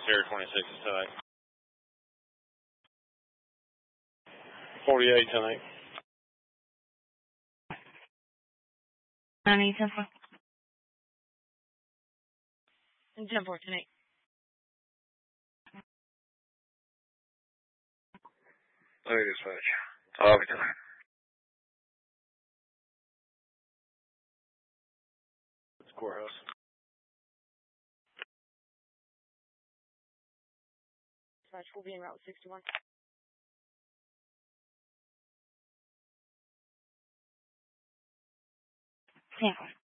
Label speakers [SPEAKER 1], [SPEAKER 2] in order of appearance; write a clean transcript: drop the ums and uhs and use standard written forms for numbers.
[SPEAKER 1] Sierra 26 is 10-8. 48, 10-8.
[SPEAKER 2] 90, 10-4.
[SPEAKER 3] 10-4, 10-8.
[SPEAKER 4] Hey, dispatch. Arlington.
[SPEAKER 1] It's courthouse.
[SPEAKER 3] Dispatch will be en route 61.
[SPEAKER 2] 10-4.